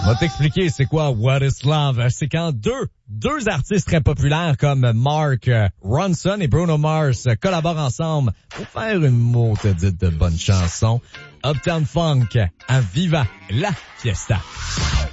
va t'expliquer c'est quoi What is Love. C'est quand deux artistes très populaires comme Mark Ronson et Bruno Mars collaborent ensemble pour faire une maudite de bonne chanson. Uptown Funk à Viva la Fiesta.